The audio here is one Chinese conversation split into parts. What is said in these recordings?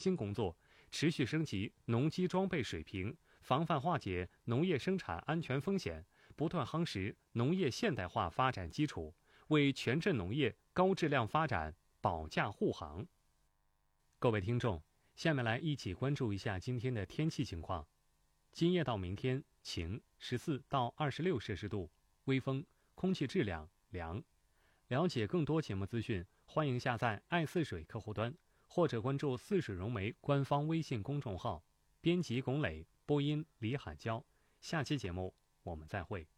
新工作，持续升级农机装备水平，防范化解农业生产安全风险，不断夯实农业现代化发展基础，为全镇农业高质量发展保驾护航。各位听众，下面来一起关注一下今天的天气情况。今夜到明天晴，14到26摄氏度，微风，空气质量良。了解更多节目资讯，欢迎下载爱似水客户端，或者关注似水融媒官方微信公众号。编辑龚磊，播音李海娇。下期节目我们再会。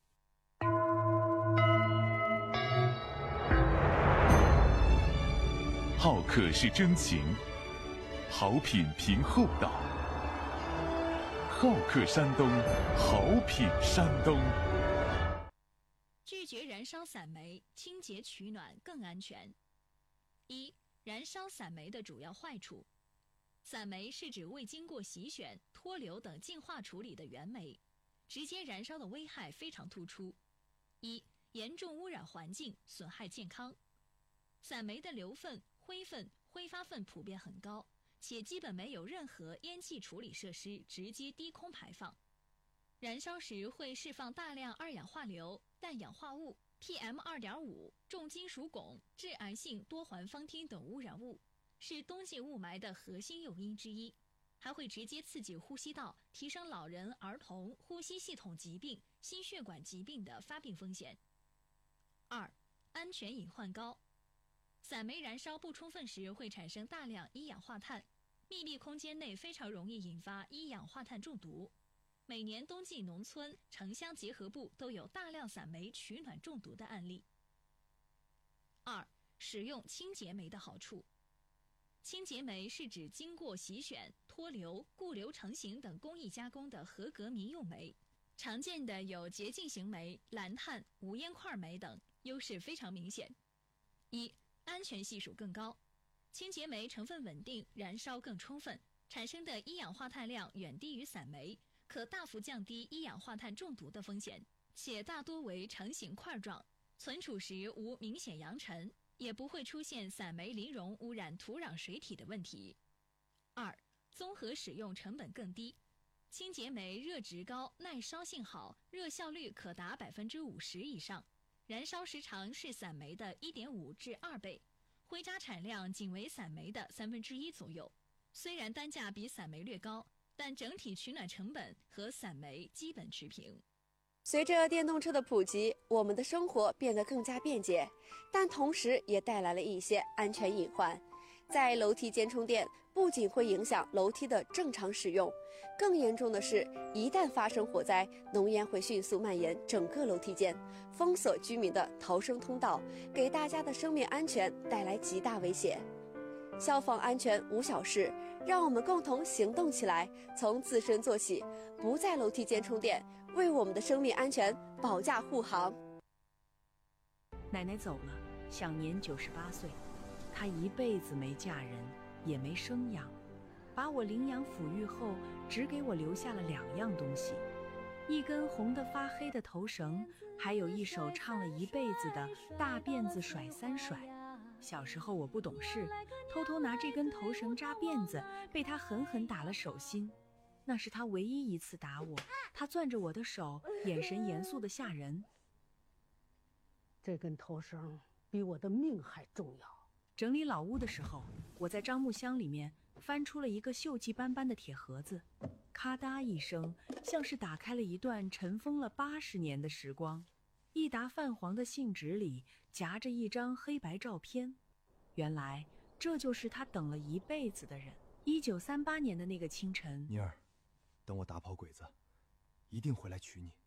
好客是真情，好品凭厚道。好客山东，好品山东。 拒绝燃烧散煤，清洁取暖更安全。一、燃烧散煤的主要坏处。散煤是指未经过洗选、脱硫等净化处理的原煤，直接燃烧的危害非常突出。一、严重污染环境，损害健康。散煤的硫分、灰分、挥发分普遍很高，且基本没有任何烟气处理设施直接低空排放。燃烧时会释放大量二氧化硫、氮氧化物、PM2.5、重金属汞、致癌性多环芳烃等污染物，是冬季雾霾的核心诱因之一，还会直接刺激呼吸道，提升老人、儿童呼吸系统疾病、心血管疾病的发病风险。二、安全隐患高。散煤燃烧不充分时会产生大量一氧化碳，密闭空间内非常容易引发一氧化碳中毒。每年冬季农村、城乡结合部都有大量散煤取暖中毒的案例。二、使用清洁煤的好处。清洁煤是指经过洗选、脱硫、固硫成型等工艺加工的合格民用煤，常见的有洁净型煤、蓝碳、无烟块煤等，优势非常明显。一、安全系数更高。清洁煤成分稳定，燃烧更充分，产生的一氧化碳量远低于散煤，可大幅降低一氧化碳中毒的风险，且大多为成型块状，存储时无明显扬尘，也不会出现散煤磷溶污染土壤水体的问题。二、综合使用成本更低。清洁煤热值高，耐烧性好，热效率可达50%以上，燃烧时长是散煤的1.5至2倍，灰渣产量仅为散煤的1/3左右。虽然单价比散煤略高，但整体取暖成本和散煤基本持平。 随着电动车的普及，我们的生活变得更加便捷，但同时也带来了一些安全隐患。在楼梯间充电不仅会影响楼梯的正常使用，更严重的是，一旦发生火灾，浓烟会迅速蔓延整个楼梯间，封锁居民的逃生通道，给大家的生命安全带来极大威胁。消防安全无小事，让我们共同行动起来，从自身做起，不在楼梯间充电，为我们的生命安全保驾护航。 奶奶走了，享年98岁。她一辈子没嫁人，也没生养，把我领养抚育后，只给我留下了2样东西：一根红得发黑的头绳，还有一首唱了一辈子的大辫子甩3甩。小时候我不懂事，偷偷拿这根头绳扎辫子，被他狠狠打了手心。那是他唯一一次打我，他攥着我的手，眼神严肃得吓人。 这根头绳比我的命还重要。 整理老屋的时候，我在樟木箱里面翻出了一个锈迹斑斑的铁盒子，咔嗒一声，像是打开了一段尘封了80年的时光。一沓泛黄的信纸里夹着一张黑白照片，原来这就是他等了一辈子的人。1938年的那个清晨， 妮儿，等我打跑鬼子，一定回来娶你。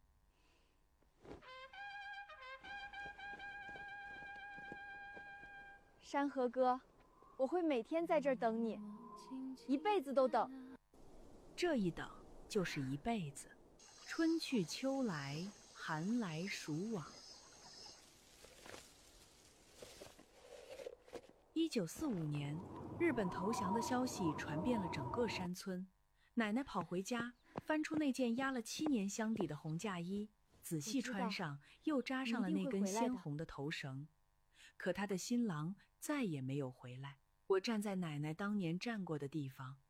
山河哥，我会每天在这儿等你，一辈子都等。 这一等就是一辈子，春去秋来，寒来暑往。1945年，日本投降的消息传遍了整个山村。奶奶跑回家，翻出那件压了7年箱底的红嫁衣，仔细穿上，又扎上了那根鲜红的头绳。可她的新郎再也没有回来。我站在奶奶当年站过的地方，